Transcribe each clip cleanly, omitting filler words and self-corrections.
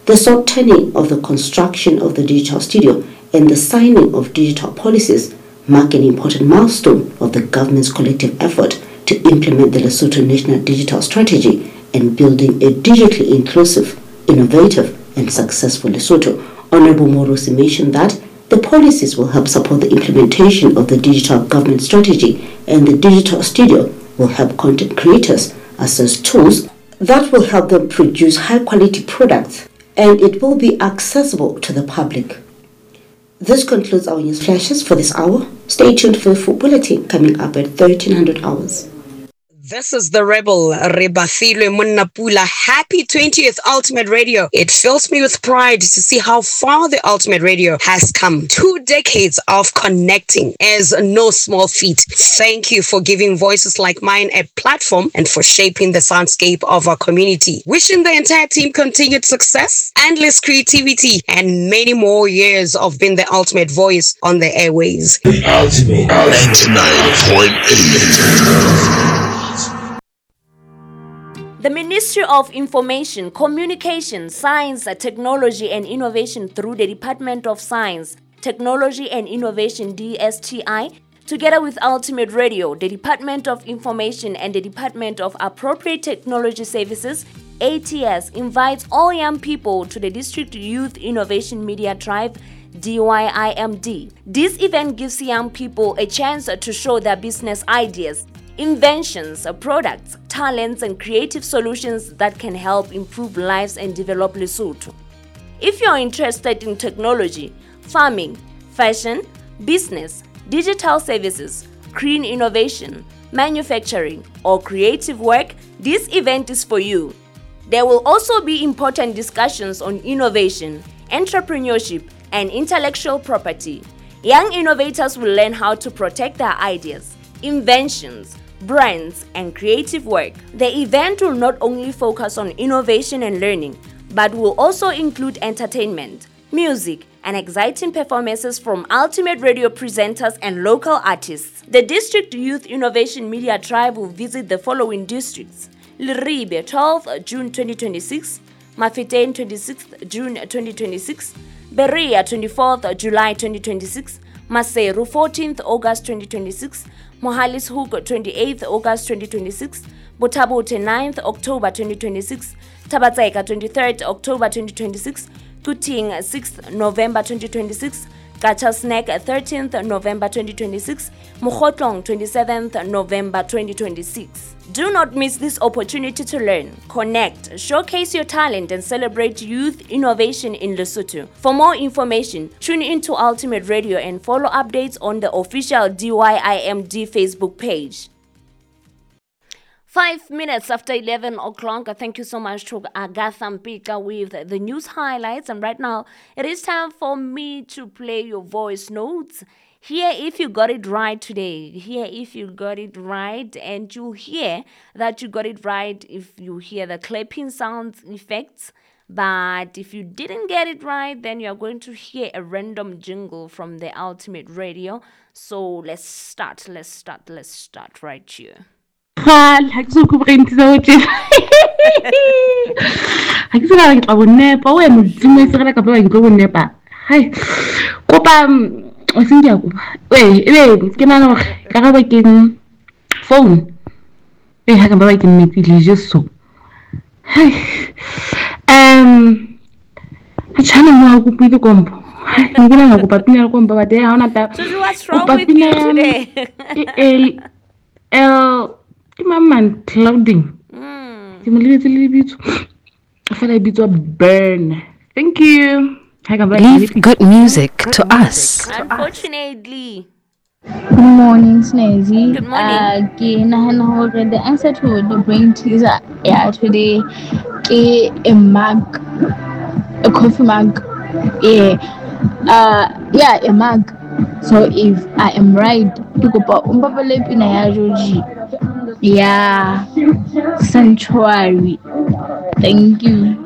The soft turning of the construction of the digital studio and the signing of digital policies mark an important milestone of the government's collective effort to implement the Lesotho National Digital Strategy and building a digitally inclusive, innovative, and successful Lesotho. Honorable Morosi mentioned that the policies will help support the implementation of the digital government strategy, and the digital studio will help content creators access tools that will help them produce high-quality products, and it will be accessible to the public. This concludes our news flashes for this hour. Stay tuned for the full bulletin coming up at 1300 hours. This is the Rebel, Rebafilwe Munnapula. Happy 20th Ultimate Radio. It fills me with pride to see how far the Ultimate Radio has come. 2 decades of connecting is no small feat. Thank you for giving voices like mine a platform and for shaping the soundscape of our community. Wishing the entire team continued success, endless creativity, and many more years of being the ultimate voice on the airways. Ultimate 99.8. The Ministry of Information, Communication, Science, Technology and Innovation through the Department of Science, Technology and Innovation DSTI, together with Ultimate Radio, the Department of Information and the Department of Appropriate Technology Services, ATS, invites all young people to the District Youth Innovation Media Drive, DYIMD. This event gives young people a chance to show their business ideas, inventions, products, talents, and creative solutions that can help improve lives and develop Lesotho. If you're interested in technology, farming, fashion, business, digital services, green innovation, manufacturing, or creative work, this event is for you. There will also be important discussions on innovation, entrepreneurship, and intellectual property. Young innovators will learn how to protect their ideas, inventions, brands, and creative work. The event will not only focus on innovation and learning, but will also include entertainment, music, and exciting performances from Ultimate Radio presenters and local artists. The District Youth Innovation Media Tribe will visit the following districts: Liribe, 12th June 2026, Mafetain, 26th June 2026, Berea, 24th July 2026, Maseru, 14th August 2026, Mohalishoek, 28th August 2026, Botabote, 9th October 2026, Tabatseka, 23rd October 2026, Kuting, 6th November 2026, Gachasnek, 13th November 2026, Mukhotlong, 27th November 2026. Do not miss this opportunity to learn, connect, showcase your talent, and celebrate youth innovation in Lesotho. For more information, tune into Ultimate Radio and follow updates on the official DYIMD Facebook page. 5 minutes after 11 o'clock. Thank you so much to Agatha Mpika with the news highlights. And right now, it is time for me to play your voice notes. Hear if you got it right today. Hear if you got it right. And you'll hear that you got it right if you hear the clapping sound effects. But if you didn't get it right, then you're going to hear a random jingle from the Ultimate Radio. So let's start right here. Ha ke so go brentisa o tse ha ke sala ke tla go nepa o emo dimo se gela ka ba ke go nepa hai kopa o seng dia kopa ebe ke nana gore ka ga ba ke phone ha ka ba ke metile just so hai a chana mo go pile kompo hai ke nana go papina kompo ba de ha ona ta So what's wrong with you today? Man clouding. I feel like burn. Thank you. Leave good music to us. Unfortunately. Good morning, Snazzy. Good morning. Again, the answer to the brain teaser today a mug, a coffee mug. A mug. So if I am right, to go pa umbabale pinayajoji. Yeah, sanctuary. Thank you.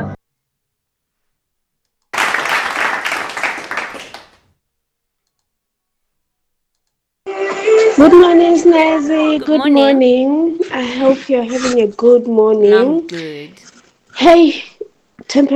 Good morning, Snazzy. Good Good morning. I hope you're having a good morning. I'm good. Hey, temperature.